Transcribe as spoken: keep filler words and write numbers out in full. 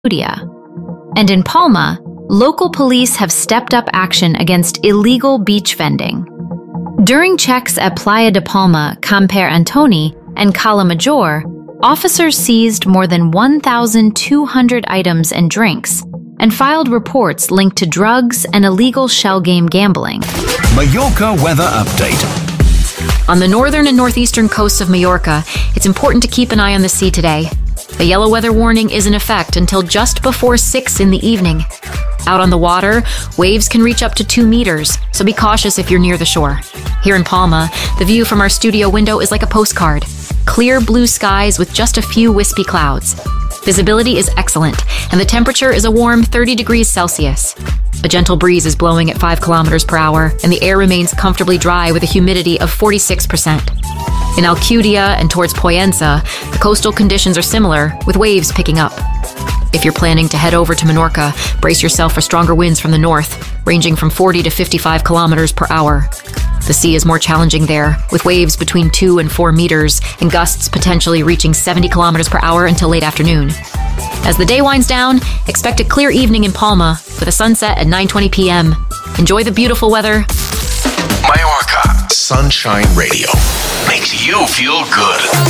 Alcudia. And in Palma, local police have stepped up action against illegal beach vending. During checks at Playa de Palma, Camper Antoni, and Cala Major, officers seized more than one thousand two hundred items and drinks and filed reports linked to drugs and illegal shell game gambling. Mallorca weather update. On the northern and northeastern coasts of Mallorca, it's important to keep an eye on the sea today. The yellow weather warning is in effect until just before six in the evening. Out on the water, waves can reach up to two meters, so be cautious if you're near the shore. Here in Palma, the view from our studio window is like a postcard. Clear blue skies with just a few wispy clouds. Visibility is excellent, and the temperature is a warm thirty degrees Celsius. A gentle breeze is blowing at five kilometers per hour, and the air remains comfortably dry with a humidity of forty-six percent. In Alcudia and towards Poyensa, the coastal conditions are similar, with waves picking up. If you're planning to head over to Menorca, brace yourself for stronger winds from the north, ranging from forty to fifty-five kilometers per hour. The sea is more challenging there, with waves between two and four meters and gusts potentially reaching seventy kilometers per hour until late afternoon. As the day winds down, expect a clear evening in Palma with a sunset at nine twenty p.m. Enjoy the beautiful weather. Mallorca Sunshine Radio makes you feel good.